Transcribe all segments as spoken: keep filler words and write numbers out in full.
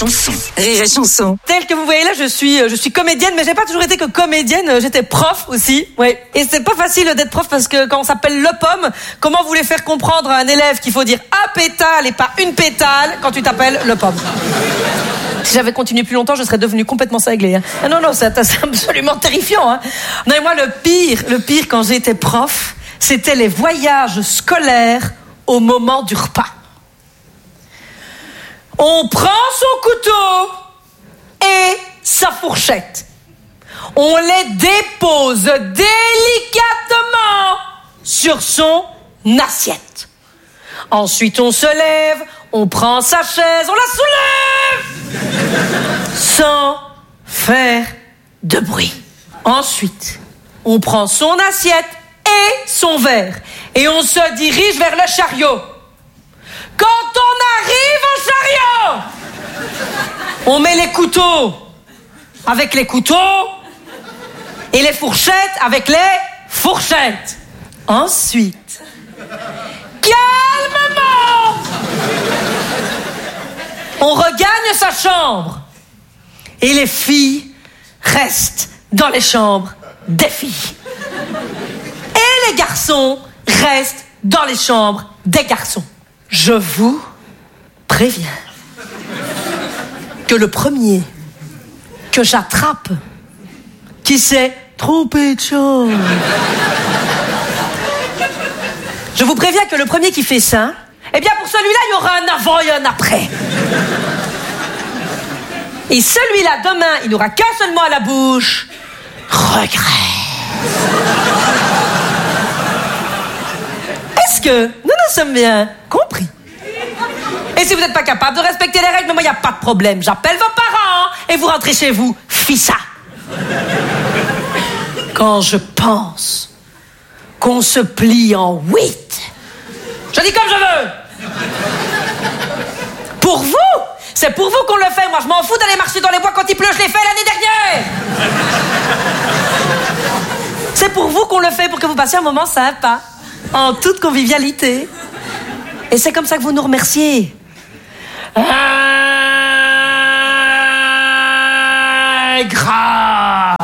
chanson. Rire et chanson. Tel que vous voyez là, je suis, je suis comédienne, mais j'ai pas toujours été que comédienne, j'étais prof aussi. Ouais. Et c'est pas facile d'être prof parce que quand on s'appelle le pomme, comment vous voulez faire comprendre à un élève qu'il faut dire un pétale et pas une pétale quand tu t'appelles le pomme? Si j'avais continué plus longtemps, je serais devenue complètement cinglée. Hein. Ah non, non, c'est, c'est absolument terrifiant. Hein. Non, et moi, le pire, le pire quand j'étais prof, c'était les voyages scolaires au moment du repas. On prend son couteau et sa fourchette. On les dépose délicatement sur son assiette. Ensuite, on se lève, on prend sa chaise, on la soulève sans faire de bruit. Ensuite, on prend son assiette et son verre et on se dirige vers le chariot. Quand on arrive au chariot, on met les couteaux avec les couteaux et les fourchettes avec les fourchettes. Ensuite, calmement, on regagne sa chambre et les filles restent dans les chambres des filles. Et les garçons restent dans les chambres des garçons. Je vous préviens que le premier que j'attrape qui s'est trompé de chose, je vous préviens que le premier qui fait ça, eh bien pour celui-là, il y aura un avant et un après. Et celui-là, demain, il n'aura qu'un seul mot à la bouche. Regret. Est-ce que nous nous sommes bien compris? Et si vous n'êtes pas capable de respecter les règles, mais moi, il n'y a pas de problème. J'appelle vos parents et vous rentrez chez vous. Fissa. Quand je pense qu'on se plie en huit, je dis comme je veux. Pour vous, c'est pour vous qu'on le fait. Moi, je m'en fous d'aller marcher dans les bois quand il pleut. Je l'ai fait l'année dernière. C'est pour vous qu'on le fait, pour que vous passiez un moment sympa, en toute convivialité. Et c'est comme ça que vous nous remerciez. Ingrat.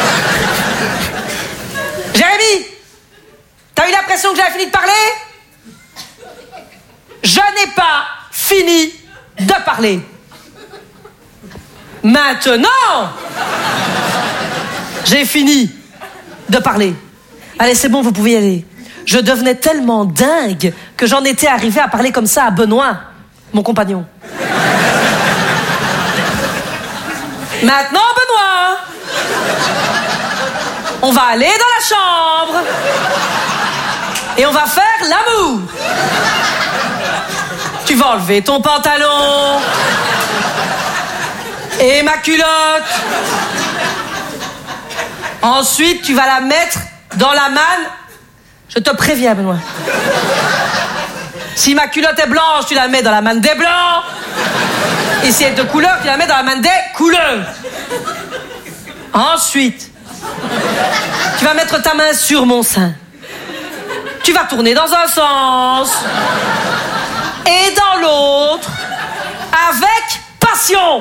Jérémy, t'as eu l'impression que j'avais fini de parler? Je n'ai pas fini de parler. Maintenant, j'ai fini de parler. Allez, c'est bon, vous pouvez y aller. Je devenais tellement dingue que j'en étais arrivé à parler comme ça à Benoît, mon compagnon. Maintenant, Benoît, on va aller dans la chambre et on va faire l'amour. Tu vas enlever ton pantalon et ma culotte. Ensuite, tu vas la mettre dans la manne. Je te préviens, Benoît. Si ma culotte est blanche, tu la mets dans la manne des blancs. Et si elle est de couleur, tu la mets dans la manne des couleurs. Ensuite, tu vas mettre ta main sur mon sein. Tu vas tourner dans un sens et dans l'autre avec passion.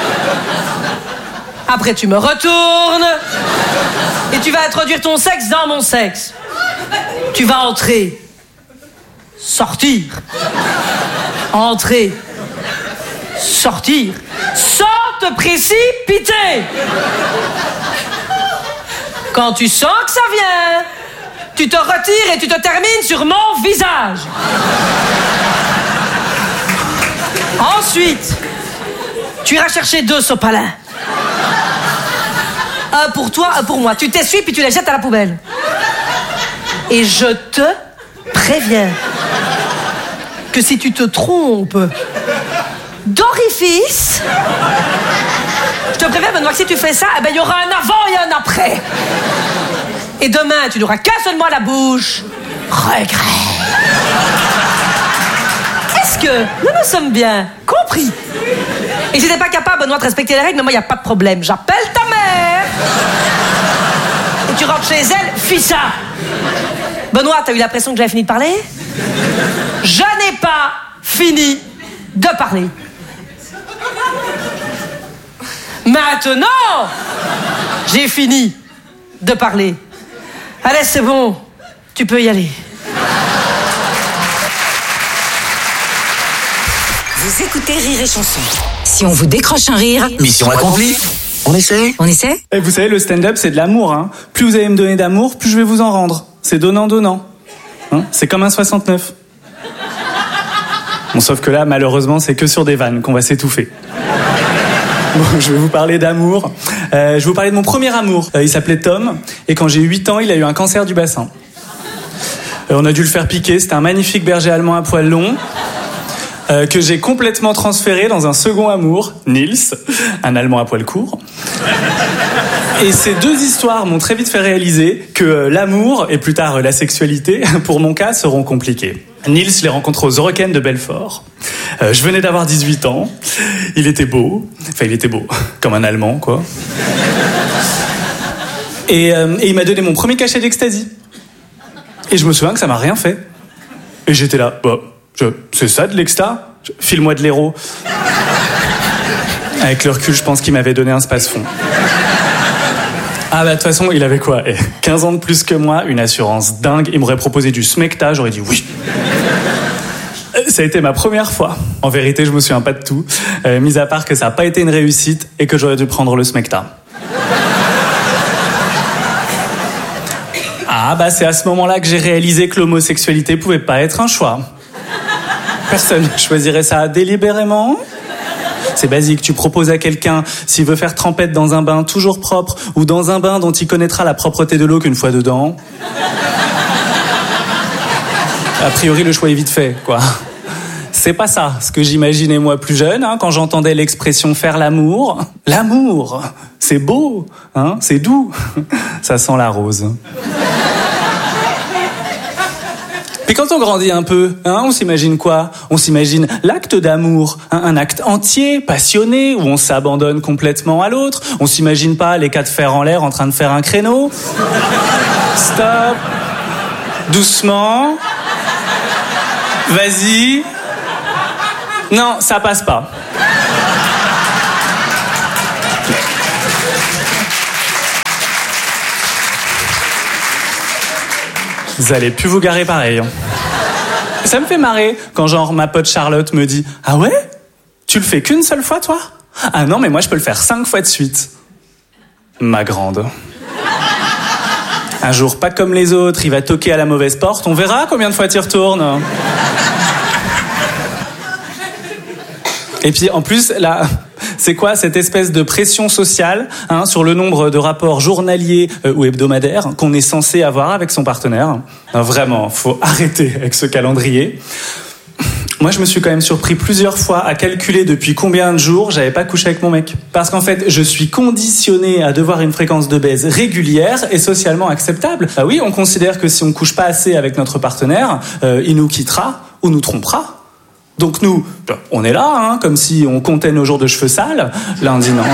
Après, tu me retournes et tu vas introduire ton sexe dans mon sexe. Tu vas entrer, sortir, entrer, sortir, sans te précipiter. Quand tu sens que ça vient, tu te retires et tu te termines sur mon visage. Ensuite, tu iras chercher deux sopalins. Un pour toi, un pour moi. Tu t'essuies puis tu les jettes à la poubelle. Et je te préviens que si tu te trompes d'orifice, je te préviens, Benoît, que si tu fais ça, eh ben, il y aura un avant et un après. Et demain, tu n'auras qu'un seul mot à la bouche. Regret. Est-ce que nous nous sommes bien compris? Et si t'es pas capable, Benoît, de respecter les règles, mais moi, il n'y a pas de problème. J'appelle ta mère et tu rentres chez elle, fissa. Benoît, t'as eu l'impression que j'avais fini de parler? Je n'ai pas fini de parler. Maintenant, j'ai fini de parler. Allez, c'est bon, tu peux y aller. Vous écoutez Rire et Chanson. Si on vous décroche un rire, mission accomplie. On essaie. On essaie. Et vous savez, le stand-up, c'est de l'amour. Hein. Plus vous allez me donner d'amour, plus je vais vous en rendre. C'est donnant-donnant. Hein, c'est comme un soixante-neuf. Bon, sauf que là, malheureusement, c'est que sur des vannes qu'on va s'étouffer. Bon, je vais vous parler d'amour. Euh, je vais vous parler de mon premier amour. Euh, il s'appelait Tom, et quand j'ai eu huit ans, il a eu un cancer du bassin. Euh, on a dû le faire piquer, c'était un magnifique berger allemand à poil long, euh, que j'ai complètement transféré dans un second amour, Nils, un allemand à poil court. Et ces deux histoires m'ont très vite fait réaliser que euh, l'amour, et plus tard euh, la sexualité, pour mon cas, seront compliquées. Nils, je l'ai rencontré aux Oroken de Belfort. Euh, je venais d'avoir dix-huit ans. Il était beau. Enfin, il était beau. Comme un Allemand, quoi. Et, euh, et il m'a donné mon premier cachet d'ecstasy. Et je me souviens que ça m'a rien fait. Et j'étais là, bah, je, c'est ça de l'exta ? File-moi de l'héros. Avec le recul, je pense qu'il m'avait donné un space-fond. Ah bah de toute façon, il avait quoi ? quinze ans de plus que moi, une assurance dingue. Il m'aurait proposé du smecta, j'aurais dit oui. Ça a été ma première fois. En vérité, je me souviens pas de tout, euh, mis à part que ça n'a pas été une réussite et que j'aurais dû prendre le smecta. Ah bah c'est à ce moment-là que j'ai réalisé que l'homosexualité pouvait pas être un choix. Personne choisirait ça délibérément. C'est basique, tu proposes à quelqu'un s'il veut faire trempette dans un bain toujours propre ou dans un bain dont il connaîtra la propreté de l'eau qu'une fois dedans. A priori, le choix est vite fait, quoi. C'est pas ça, ce que j'imaginais moi plus jeune, hein, quand j'entendais l'expression faire l'amour. L'amour, c'est beau, hein, c'est doux, ça sent la rose. Puis quand on grandit un peu, hein, on s'imagine quoi ? On s'imagine l'acte d'amour, hein, un acte entier, passionné, où on s'abandonne complètement à l'autre. On s'imagine pas les quatre fers en l'air en train de faire un créneau. Stop. Doucement. Vas-y. Non, ça passe pas. Vous allez plus vous garer pareil. Ça me fait marrer quand genre ma pote Charlotte me dit « Ah ouais ? Tu le fais qu'une seule fois toi ? Ah non, mais moi je peux le faire cinq fois de suite. » Ma grande. Un jour, pas comme les autres, il va toquer à la mauvaise porte, on verra combien de fois tu y retournes. Et puis en plus, là, c'est quoi cette espèce de pression sociale hein, sur le nombre de rapports journaliers euh, ou hebdomadaires qu'on est censé avoir avec son partenaire ? Non, vraiment, faut arrêter avec ce calendrier. Moi, je me suis quand même surpris plusieurs fois à calculer depuis combien de jours j'avais pas couché avec mon mec. Parce qu'en fait, je suis conditionné à devoir une fréquence de baise régulière et socialement acceptable. Ah oui, on considère que si on couche pas assez avec notre partenaire, euh, il nous quittera ou nous trompera. Donc nous, on est là, hein, comme si on comptait nos jours de cheveux sales. Lundi, non.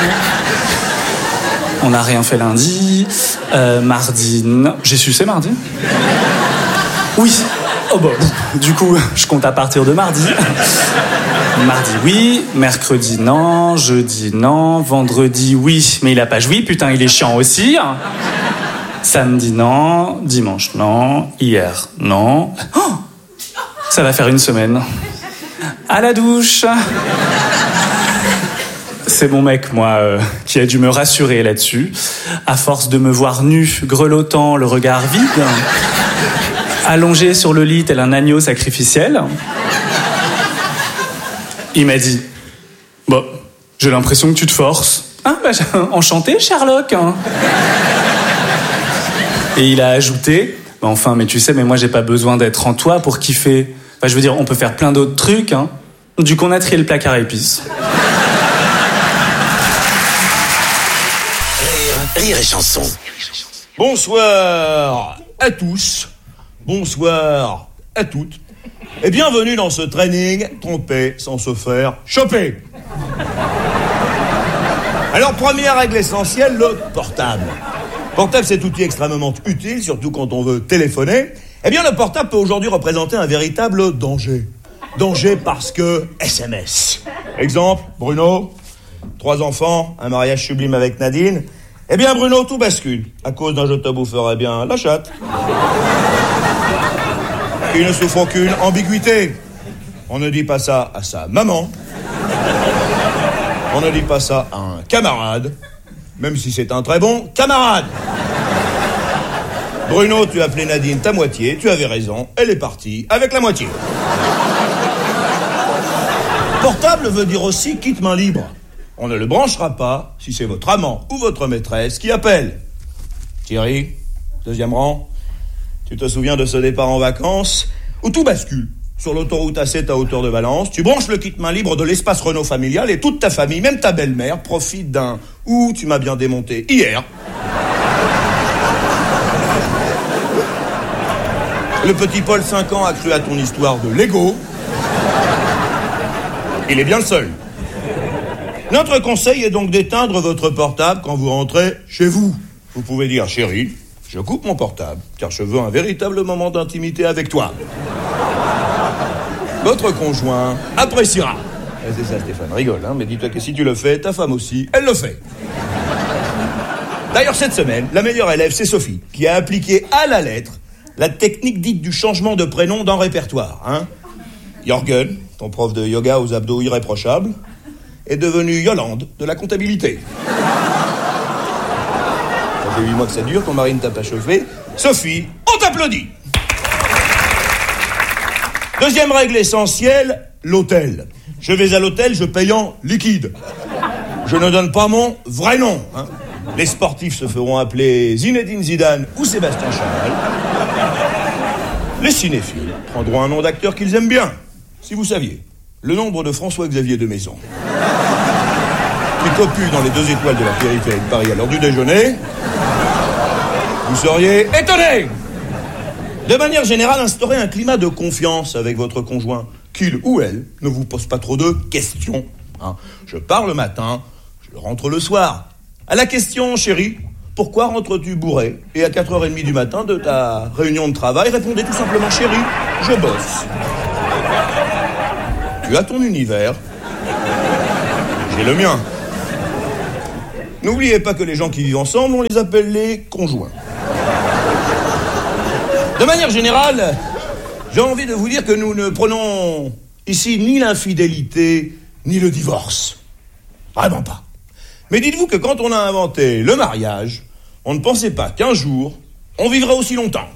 On n'a rien fait lundi. Euh, mardi, non. J'ai sucé mardi ? Oui. Oh bah, du coup, je compte à partir de mardi. Mardi, oui. Mercredi, non. Jeudi, non. Vendredi, oui. Mais il a pas joui, putain, il est chiant aussi. Samedi, non. Dimanche, non. Hier, non. Oh, ça va faire une semaine. À la douche. C'est mon mec, moi, euh, qui a dû me rassurer là-dessus. À force de me voir nu, grelottant, le regard vide, allongé sur le lit tel un agneau sacrificiel, il m'a dit « Bon, j'ai l'impression que tu te forces. » Ah, bah, enchanté, Sherlock. Hein. Et il a ajouté « Enfin, mais tu sais, mais moi, j'ai pas besoin d'être en toi pour kiffer. » Enfin, je veux dire, on peut faire plein d'autres trucs, hein. Du coup, on a trié le placard à épices. Rire, rire et chanson. Bonsoir à tous. Bonsoir à toutes. Et bienvenue dans ce training tromper sans se faire choper. Alors, première règle essentielle, le portable. Portable, c'est outil extrêmement utile, surtout quand on veut téléphoner. Eh bien, le portable peut aujourd'hui représenter un véritable danger. Danger parce que S M S. Exemple, Bruno, trois enfants, un mariage sublime avec Nadine. Eh bien, Bruno, tout bascule. À cause d'un je te boufferais bien la chatte. Il ne souffre aucune ambiguïté. On ne dit pas ça à sa maman. On ne dit pas ça à un camarade. Même si c'est un très bon camarade. Bruno, tu as appelé Nadine ta moitié. Tu avais raison. Elle est partie avec la moitié. Portable veut dire aussi quitte main libre. On ne le branchera pas si c'est votre amant ou votre maîtresse qui appelle. Thierry, deuxième rang, tu te souviens de ce départ en vacances où tout bascule. Sur l'autoroute A sept à hauteur de Valence, tu branches le kit main libre de l'espace Renault familial et toute ta famille, même ta belle-mère, profite d'un « Ouh, tu m'as bien démonté hier ». Le petit Paul, cinq ans, a cru à ton histoire de Lego. Il est bien le seul. Notre conseil est donc d'éteindre votre portable quand vous rentrez chez vous. Vous pouvez dire « Chérie, je coupe mon portable, car je veux un véritable moment d'intimité avec toi. » Votre conjoint appréciera. Et c'est ça, Stéphane, rigole, hein, mais dis-toi que si tu le fais, ta femme aussi, elle le fait. D'ailleurs, cette semaine, la meilleure élève, c'est Sophie, qui a appliqué à la lettre la technique dite du changement de prénom dans répertoire. Hein. Jorgen, ton prof de yoga aux abdos irréprochables, est devenu Yolande de la comptabilité. Ça fait huit mois que ça dure, ton mari ne t'a pas chauffé. Sophie, on t'applaudit. Deuxième règle essentielle, l'hôtel. Je vais à l'hôtel, je paye en liquide. Je ne donne pas mon vrai nom. Hein. Les sportifs se feront appeler Zinedine Zidane ou Sébastien Chanel. Les cinéphiles prendront un nom d'acteur qu'ils aiment bien. Si vous saviez le nombre de François-Xavier de Maison qui copule dans les deux étoiles de la périphérie de Paris à l'heure du déjeuner, vous seriez étonnés. De manière générale, instaurez un climat de confiance avec votre conjoint, qu'il ou elle ne vous pose pas trop de questions. Hein. Je pars le matin, je rentre le soir. À la question, chérie, pourquoi rentres-tu bourré? Et à quatre heures trente du matin de ta réunion de travail, répondez tout simplement, chérie, je bosse. Tu as ton univers, j'ai le mien. N'oubliez pas que les gens qui vivent ensemble, on les appelle les conjoints. De manière générale, j'ai envie de vous dire que nous ne prenons ici ni l'infidélité, ni le divorce. Vraiment pas. Mais dites-vous que quand on a inventé le mariage, on ne pensait pas qu'un jour, on vivrait aussi longtemps.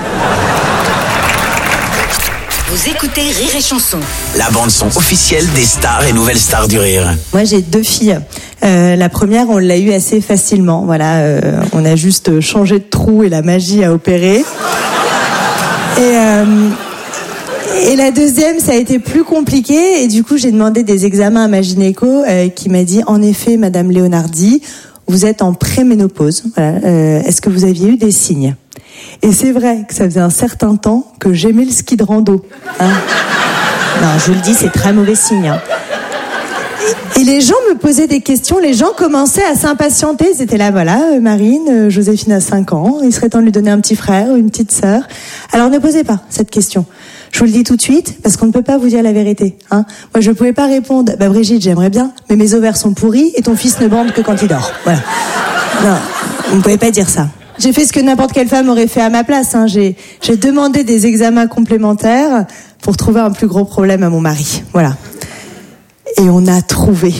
Vous écoutez Rire et Chanson. La bande-son officielle des stars et nouvelles stars du rire. Moi, j'ai deux filles. Euh, la première, on l'a eue assez facilement. Voilà, euh, on a juste changé de trou et la magie a opéré. Et, euh, et la deuxième, ça a été plus compliqué. Et du coup, j'ai demandé des examens à ma gynéco euh, qui m'a dit, en effet, Madame Leonardi, vous êtes en préménopause. Voilà, euh, est-ce que vous aviez eu des signes ? Et c'est vrai que ça faisait un certain temps que j'aimais le ski de rando. Hein. Non, je vous le dis, c'est très mauvais signe. Hein. Et, et les gens me posaient des questions, les gens commençaient à s'impatienter. Ils étaient là, voilà, euh, Marine, euh, Joséphine a cinq ans, il serait temps de lui donner un petit frère ou une petite sœur. Alors ne posez pas cette question. Je vous le dis tout de suite, parce qu'on ne peut pas vous dire la vérité. Hein. Moi, je ne pouvais pas répondre, bah Brigitte, j'aimerais bien, mais mes ovaires sont pourris et ton fils ne bande que quand il dort. Voilà. Non, vous ne pouvez pas dire ça. J'ai fait ce que n'importe quelle femme aurait fait à ma place. Hein. J'ai, j'ai demandé des examens complémentaires pour trouver un plus gros problème à mon mari. Voilà. Et on a trouvé.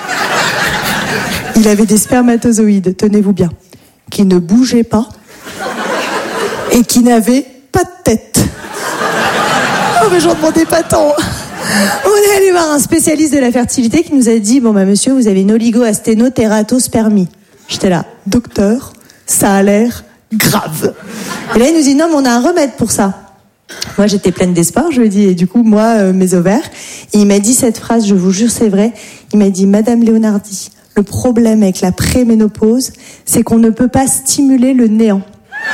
Il avait des spermatozoïdes, tenez-vous bien, qui ne bougeaient pas et qui n'avaient pas de tête. Oh, mais j'en demandais pas tant. On est allé voir un spécialiste de la fertilité qui nous a dit, bon bah monsieur, vous avez une oligo-asténotératospermie. J'étais là, docteur, ça a l'air grave. Et là, il nous dit, non, mais on a un remède pour ça. Moi, j'étais pleine d'espoir. Je lui ai dit, et du coup, moi, euh, mes ovaires. Et il m'a dit cette phrase, je vous jure, c'est vrai. Il m'a dit, Madame Leonardi, le problème avec la préménopause, c'est qu'on ne peut pas stimuler le néant.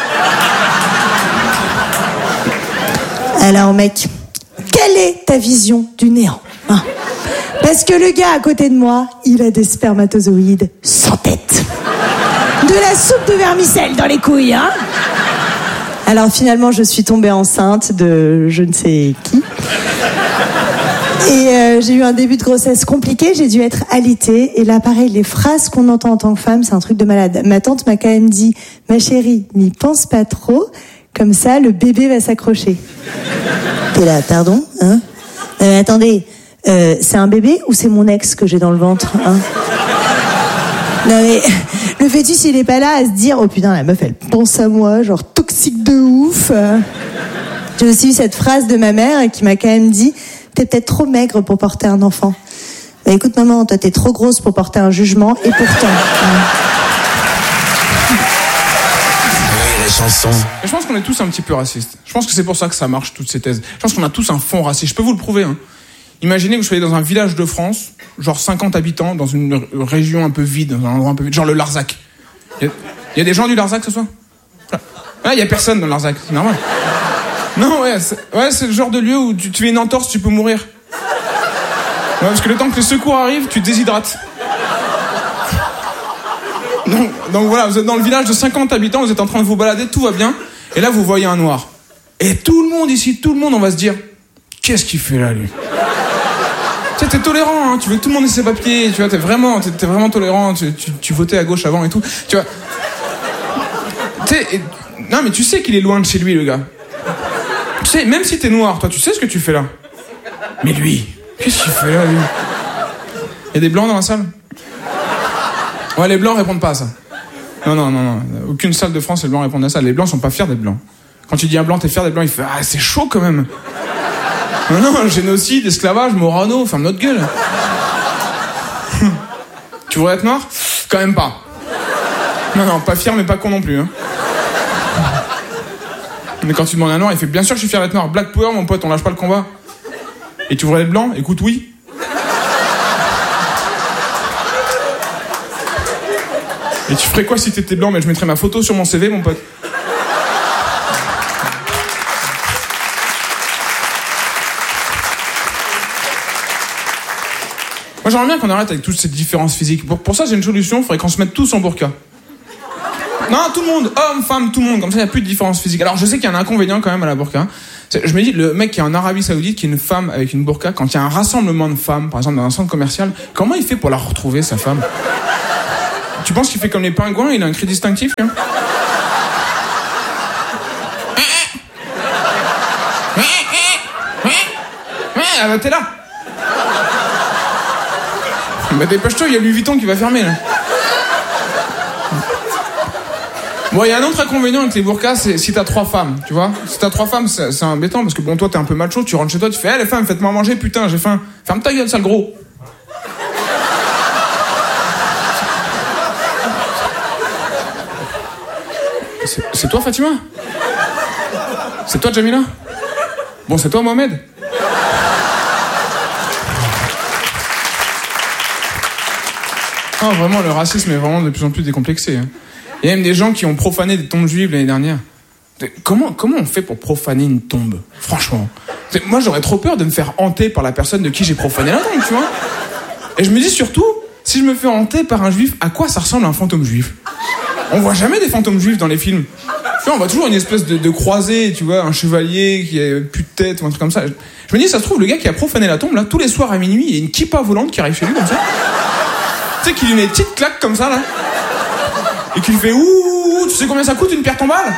Alors, mec, quelle est ta vision du néant, hein? Parce que le gars à côté de moi, il a des spermatozoïdes sans tête. De la soupe de vermicelle dans les couilles, hein? Alors finalement, je suis tombée enceinte de je ne sais qui. Et euh, j'ai eu un début de grossesse compliqué, j'ai dû être alitée. Et là, pareil, les phrases qu'on entend en tant que femme, c'est un truc de malade. Ma tante m'a quand même dit, ma chérie, n'y pense pas trop, comme ça, le bébé va s'accrocher. T'es là, pardon, hein euh, Attendez, euh, c'est un bébé ou c'est mon ex que j'ai dans le ventre, hein Non mais, le fœtus, il est pas là à se dire, oh putain, la meuf, elle pense à moi, genre toxique de ouf. J'ai aussi eu cette phrase de ma mère qui m'a quand même dit, t'es peut-être trop maigre pour porter un enfant. Bah, écoute maman, toi t'es trop grosse pour porter un jugement, et pourtant... Hein. Chanson. Je pense qu'on est tous un petit peu racistes. Je pense que c'est pour ça que ça marche, toutes ces thèses. Je pense qu'on a tous un fond raciste. Je peux vous le prouver. Hein. Imaginez que vous soyez dans un village de France, genre cinquante habitants, dans une région un peu vide, dans un endroit un peu vide, genre le Larzac. Il y, y a des gens du Larzac ce soir? Ah, il y a personne dans le Larzac, c'est normal. Non, ouais, c'est, ouais, c'est le genre de lieu où tu, tu fais une entorse, tu peux mourir. Ouais, parce que le temps que les secours arrivent, tu te déshydrates. Donc, donc voilà, vous êtes dans le village de cinquante habitants, vous êtes en train de vous balader, tout va bien, et là vous voyez un noir. Et tout le monde ici, tout le monde, on va se dire, qu'est-ce qu'il fait là, lui? Tu sais, t'es tolérant, hein, tu veux que tout le monde ait ses papiers, tu vois, t'es vraiment, t'es, t'es vraiment tolérant, tu, tu, tu votais à gauche avant et tout, tu vois. Tu sais, et, non mais tu sais qu'il est loin de chez lui, le gars. Tu sais, même si t'es noir, toi, tu sais ce que tu fais là. Mais lui, qu'est-ce qu'il fait là, lui? Il y a des blancs dans la salle? Ouais, les blancs répondent pas à ça. Non, non, non, non. Aucune salle de France, les blancs répondent à ça. Les blancs sont pas fiers d'être blancs. Quand tu dis un blanc, t'es fier d'être blanc, il fait ah, c'est chaud quand même. Non, non, génocide, esclavage, Morano, ferme notre gueule. Tu voudrais être noir? Quand même pas. Non, non, pas fier, mais pas con non plus. Hein. Mais quand tu demandes à un noir, il fait bien sûr que je suis fier d'être noir. Black Power, mon pote, on lâche pas le combat. Et tu voudrais être blanc? Écoute, oui. Et tu ferais quoi si t'étais blanc? Mais je mettrais ma photo sur mon C V, mon pote. Moi, j'aimerais bien qu'on arrête avec toutes ces différences physiques. Pour, pour ça, j'ai une solution. Il faudrait qu'on se mette tous en burqa. Non, tout le monde. Hommes, femmes, tout le monde. Comme ça, il n'y a plus de différence physique. Alors, je sais qu'il y a un inconvénient quand même à la burqa. Je me dis, le mec qui est en Arabie Saoudite, qui est une femme avec une burqa, quand il y a un rassemblement de femmes, par exemple, dans un centre commercial, comment il fait pour la retrouver, sa femme? Tu penses qu'il fait comme les pingouins, il a un cri distinctif, hein? Ah bah t'es là. Bah dépêche-toi, il y a Louis Vuitton qui va fermer là. Bon, il y a un autre inconvénient avec les burqas, c'est si t'as trois femmes, tu vois. Si t'as trois femmes, c'est, c'est embêtant parce que bon, toi t'es un peu macho, tu rentres chez toi, tu fais, eh les femmes, faites-moi manger, putain, j'ai faim. Ferme ta gueule, sale gros. C'est, c'est toi, Fatima? C'est toi, Jamila? Bon, c'est toi, Mohamed? Oh, vraiment, le racisme est vraiment de plus en plus décomplexé. Hein. Il y a même des gens qui ont profané des tombes juives l'année dernière. Comment, comment on fait pour profaner une tombe? Franchement. Moi, j'aurais trop peur de me faire hanter par la personne de qui j'ai profané la tombe, tu vois. Et je me dis surtout, si je me fais hanter par un juif, à quoi ça ressemble un fantôme juif? On voit jamais des fantômes juifs dans les films. Tu vois, on voit toujours une espèce de, de croisé, tu vois, un chevalier qui a plus de tête ou un truc comme ça. Je me dis, ça se trouve, le gars qui a profané la tombe, là, tous les soirs à minuit, il y a une kippa volante qui arrive chez lui comme ça. Tu sais, qu'il lui met une petite claque comme ça, là. Et qu'il fait ouh, tu sais combien ça coûte une pierre tombale?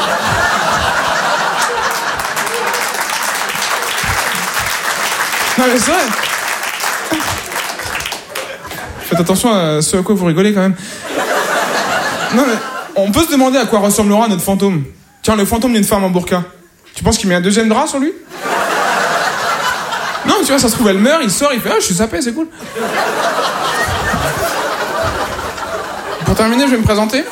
Non mais c'est vrai. Faites attention à ce à quoi vous rigolez quand même. Non mais on peut se demander à quoi ressemblera notre fantôme. Tiens, le fantôme d'une femme en burqa. Tu penses qu'il met un deuxième drap sur lui? Non mais tu vois, ça se trouve elle meurt, il sort, il fait ah je suis sapé, c'est cool. Pour terminer, je vais me présenter.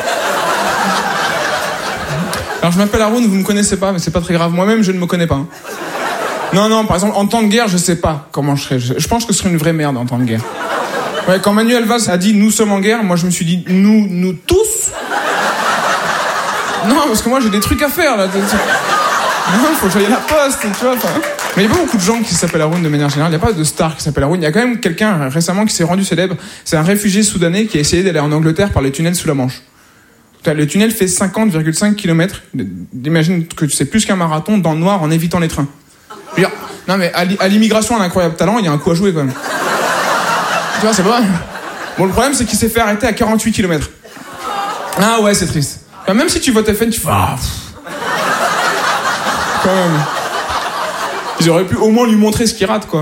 Alors je m'appelle Haroun, vous me connaissez pas, mais c'est pas très grave. Moi-même, je ne me connais pas. Hein. Non, non, par exemple, en temps de guerre, je sais pas comment je serais. Je pense que ce serait une vraie merde en temps de guerre. Ouais, quand Manuel Valls a dit « nous sommes en guerre », moi je me suis dit « nous, nous tous ». Non, parce que moi j'ai des trucs à faire là. Non, faut que j'aille à la poste, tu vois. Mais il n'y a pas beaucoup de gens qui s'appellent Haroun de manière générale. Il n'y a pas de star qui s'appelle Haroun. Il y a quand même quelqu'un récemment qui s'est rendu célèbre. C'est un réfugié soudanais qui a essayé d'aller en Angleterre par les tunnels sous la Manche. Le tunnel fait cinquante virgule cinq kilomètres. Imagine que tu sais plus qu'un marathon dans le noir en évitant les trains. Je veux dire, non mais à, à l'immigration, un incroyable talent, il y a un coup à jouer quand même. Tu vois, c'est pas... Bon, le problème, c'est qu'il s'est fait arrêter à quarante-huit kilomètres. Ah ouais, c'est triste. Enfin, même si tu votes F N, tu fais... Ah, quand même. Ils auraient pu au moins lui montrer ce qu'il rate, quoi.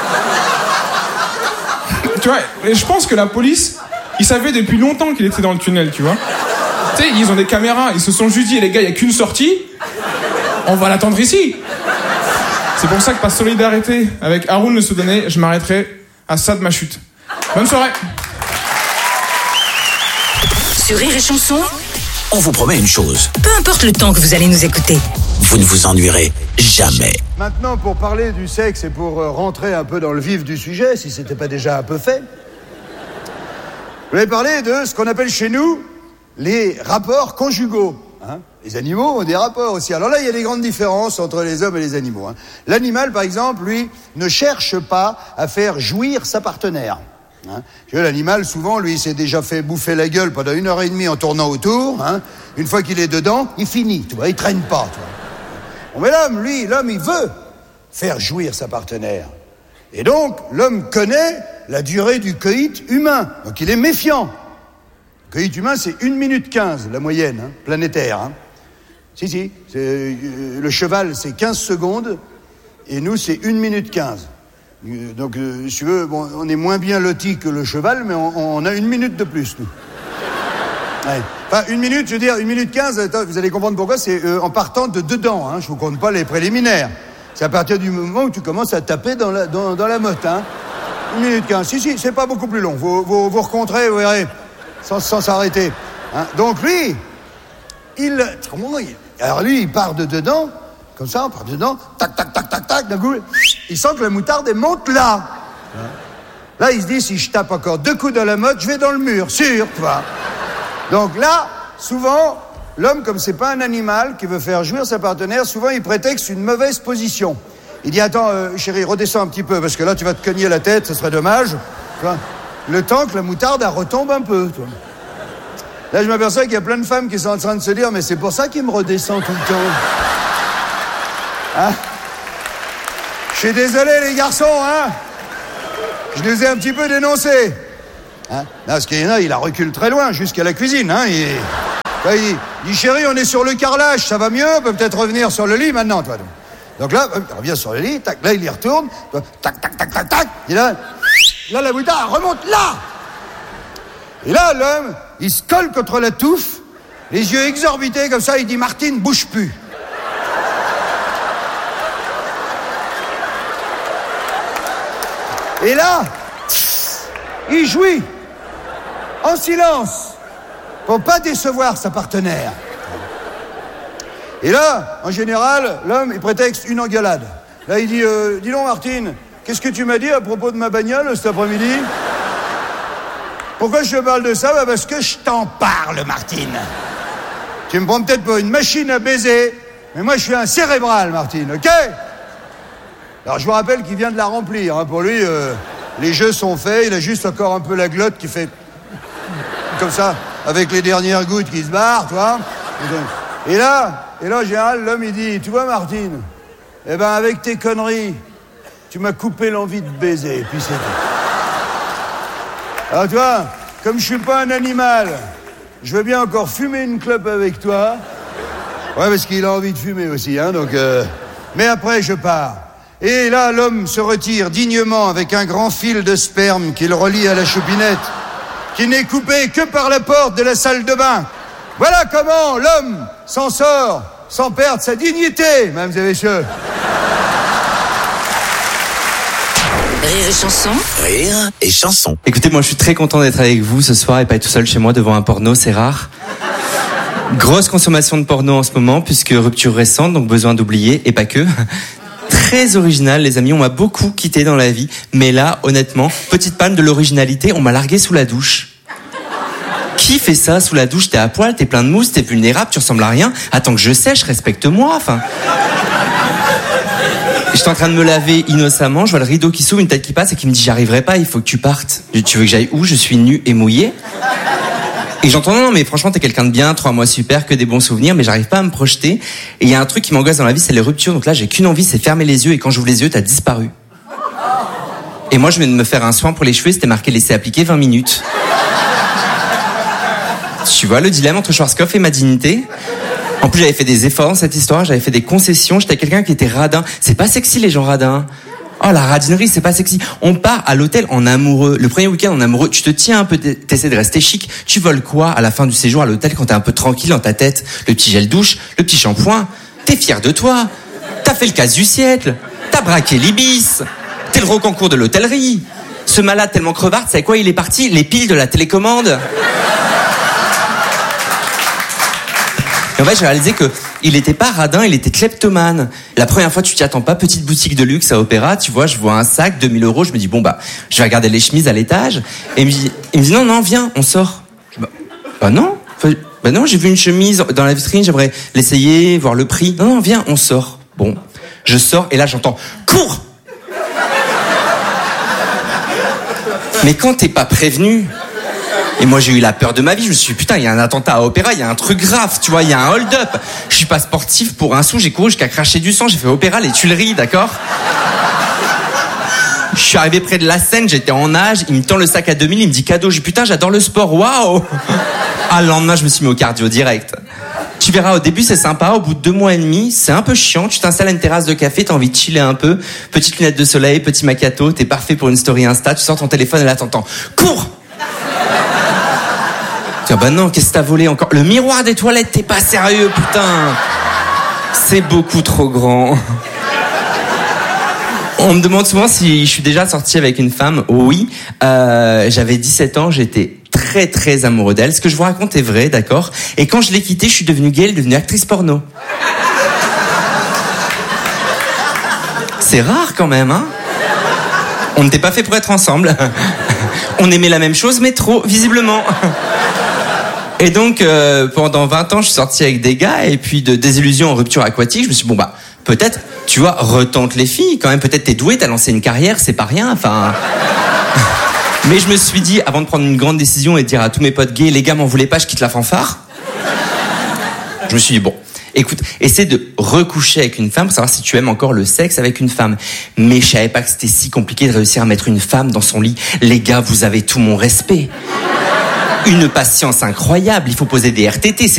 Tu vois, et je pense que la police, ils savaient depuis longtemps qu'il était dans le tunnel, tu vois. Tu sais, ils ont des caméras, ils se sont juste dit, les gars, il n'y a qu'une sortie, on va l'attendre ici. C'est pour ça que par solidarité avec Haroun Le Soudanais, je m'arrêterai à ça de ma chute. Bonne soirée. Sur Rire et Chanson, On vous promet une chose, peu importe le temps que vous allez nous écouter, vous ne vous ennuierez jamais. Maintenant, pour parler du sexe et pour euh, rentrer un peu dans le vif du sujet, si c'était pas déjà un peu fait, je vais parler de ce qu'on appelle chez nous les rapports conjugaux. Hein. Les animaux ont des rapports aussi. Alors là, il y a des grandes différences entre les hommes et les animaux. Hein. L'animal, par exemple, lui, ne cherche pas à faire jouir sa partenaire. Hein. L'animal, souvent, lui, s'est déjà fait bouffer la gueule pendant une heure et demie en tournant autour. Hein. Une fois qu'il est dedans, il finit, tu vois, il traîne pas. Tu vois. Bon, mais l'homme, lui, l'homme, il veut faire jouir sa partenaire. Et donc, l'homme connaît la durée du coït humain. Donc, il est méfiant. Le coït humain, c'est une minute quinze, la moyenne, hein, planétaire. Hein. Si, si. C'est, euh, le cheval, c'est quinze secondes, et nous, c'est une minute quinze. Donc, euh, si tu veux, bon, on est moins bien lotis que le cheval, mais on, on a une minute de plus, nous. Ouais. Enfin, une minute, je veux dire, une minute quinze, attends, vous allez comprendre pourquoi, c'est euh, en partant de dedans, hein, je vous compte pas les préliminaires. C'est à partir du moment où tu commences à taper dans la, dans, dans la motte, hein. Une minute quinze, si, si, c'est pas beaucoup plus long, vous, vous, vous rencontrez, vous verrez, sans, sans s'arrêter. Hein. Donc lui, il, comment il, alors lui, il part de dedans, comme ça, on part dedans, tac, tac, tac, tac, tac, d'un coup, il sent que la moutarde, elle monte là. Hein. Là, il se dit, si je tape encore deux coups dans la motte, je vais dans le mur, sûr, tu vois. Donc là, souvent, l'homme, comme c'est pas un animal qui veut faire jouir sa partenaire, souvent il prétexte une mauvaise position. Il dit, attends, euh, chérie, redescends un petit peu, parce que là, tu vas te cogner la tête, ce serait dommage. Tu vois, le temps que la moutarde, elle retombe un peu. Tu vois. Là, je m'aperçois qu'il y a plein de femmes qui sont en train de se dire, mais c'est pour ça qu'il me redescend tout le temps. Hein? Je suis désolé, les garçons, hein? Je les ai un petit peu dénoncés. Hein? Non, parce qu'il y en a, il la recule très loin, jusqu'à la cuisine. Hein? Il, là, il dit, chérie, on est sur le carrelage, ça va mieux, on peut peut-être revenir sur le lit maintenant, toi. Donc là, il revient sur le lit, tac, là, il y retourne, tac, tac, tac, tac, tac, et là, là, la moutarde remonte là. Et là, l'homme, il se colle contre la touffe, les yeux exorbités comme ça, il dit, Martine, bouge plus. Et là, il jouit, en silence, pour pas décevoir sa partenaire. Et là, en général, l'homme, il prétexte une engueulade. Là, il dit, euh, dis donc Martine, qu'est-ce que tu m'as dit à propos de ma bagnole cet après-midi? Pourquoi je te parle de ça? Bah parce que je t'en parle, Martine. Tu me prends peut-être pour une machine à baiser, mais moi, je suis un cérébral, Martine, ok? Alors, je vous rappelle qu'il vient de la remplir. Hein. Pour lui, euh, les jeux sont faits. Il a juste encore un peu la glotte qui fait comme ça, avec les dernières gouttes qui se barrent, tu vois. Et là, et là, en général, l'homme, il dit, tu vois, Martine, eh ben, avec tes conneries, tu m'as coupé l'envie de baiser. Et puis c'est tout. Alors, tu vois, comme je suis pas un animal, je veux bien encore fumer une clope avec toi. Ouais, parce qu'il a envie de fumer aussi, hein, donc... Euh... Mais après, je pars. Et là, l'homme se retire dignement avec un grand fil de sperme qu'il relie à la choupinette, qui n'est coupé que par la porte de la salle de bain. Voilà comment l'homme s'en sort sans perdre sa dignité, mesdames et messieurs. Rire et Chanson. Rire et Chanson. Écoutez, moi je suis très content d'être avec vous ce soir et pas être tout seul chez moi devant un porno, c'est rare. Grosse consommation de porno en ce moment, puisque rupture récente, donc besoin d'oublier, et pas que. Très original, les amis, on m'a beaucoup quitté dans la vie, mais là, honnêtement, petite panne de l'originalité, on m'a largué sous la douche. Qui fait ça sous la douche? T'es à poil, t'es plein de mousse, t'es vulnérable, tu ressembles à rien. Attends que je sèche, respecte-moi, enfin. J'étais en train de me laver innocemment, je vois le rideau qui s'ouvre, une tête qui passe et qui me dit j'y arriverai pas, il faut que tu partes. Tu veux que j'aille où? Je suis nu et mouillé. Et j'entends, non, mais franchement, t'es quelqu'un de bien, trois mois super, que des bons souvenirs, mais j'arrive pas à me projeter. Et il y a un truc qui m'angoisse dans la vie, c'est les ruptures. Donc là, j'ai qu'une envie, c'est fermer les yeux, et quand j'ouvre les yeux, t'as disparu. Et moi, je viens de me faire un soin pour les cheveux, c'était marqué laisser appliquer vingt minutes. Tu vois le dilemme entre Schwarzkopf et ma dignité? En plus, j'avais fait des efforts dans cette histoire, j'avais fait des concessions, j'étais quelqu'un qui était radin. C'est pas sexy, les gens radins. Oh, la radinerie, c'est pas sexy. On part à l'hôtel en amoureux. Le premier week-end en amoureux, tu te tiens un peu, t'essaies de rester chic. Tu voles quoi à la fin du séjour à l'hôtel quand t'es un peu tranquille dans ta tête? Le petit gel douche, le petit shampoing. T'es fier de toi. T'as fait le casse du siècle. T'as braqué l'Ibis. T'es le rocancourt de l'hôtellerie. Ce malade tellement crevard, c'est quoi il est parti? Les piles de la télécommande. Et en fait, j'ai réalisé que il était pas radin, il était kleptomane. La première fois, tu t'y attends pas, petite boutique de luxe à Opéra, tu vois, je vois un sac, deux mille euros, je me dis, bon, bah, je vais regarder les chemises à l'étage. Et il me dit, il me dit, non, non, viens, on sort. Je dis, bah, bah non, bah non, j'ai vu une chemise dans la vitrine, j'aimerais l'essayer, voir le prix. Non, non, viens, on sort. Bon, je sors, et là, j'entends, cours! Mais quand t'es pas prévenu, et moi j'ai eu la peur de ma vie, je me suis dit putain il y a un attentat à Opéra, il y a un truc grave, tu vois, il y a un hold-up. Je suis pas sportif pour un sou, j'ai couru jusqu'à cracher du sang, j'ai fait Opéra les Tuileries, d'accord? Je suis arrivé près de la scène, j'étais en nage, il me tend le sac à deux mille, il me dit cadeau, j'ai dit putain j'adore le sport, waouh. Ah le lendemain je me suis mis au cardio direct. Tu verras, au début c'est sympa, au bout de deux mois et demi, c'est un peu chiant, tu t'installes à une terrasse de café, t'as envie de chiller un peu, petite lunette de soleil, petit macchiato, t'es parfait pour une story Insta, tu sors ton téléphone et là t'entends cours. Tiens, bah non, qu'est-ce que t'as volé encore? Le miroir des toilettes, t'es pas sérieux, putain. C'est beaucoup trop grand. On me demande souvent si je suis déjà sorti avec une femme. Oui, euh, j'avais dix-sept ans, j'étais très très amoureux d'elle. Ce que je vous raconte est vrai, d'accord? Et quand je l'ai quittée, je suis devenue gay, elle est devenue actrice porno. C'est rare quand même, hein? On n'était pas fait pour être ensemble. On aimait la même chose, mais trop, visiblement. Et donc, euh, pendant vingt ans, je suis sorti avec des gars, et puis de désillusion en rupture aquatique, je me suis dit, bon bah, peut-être, tu vois, retente les filles, quand même, peut-être t'es doué, t'as lancé une carrière, c'est pas rien, enfin... Mais je me suis dit, avant de prendre une grande décision et de dire à tous mes potes gays, les gars m'en voulaient pas, je quitte la fanfare. Je me suis dit, bon, écoute, essaie de recoucher avec une femme pour savoir si tu aimes encore le sexe avec une femme. Mais je savais pas que c'était si compliqué de réussir à mettre une femme dans son lit. Les gars, vous avez tout mon respect. Une patience incroyable, il faut poser des R T T, c'est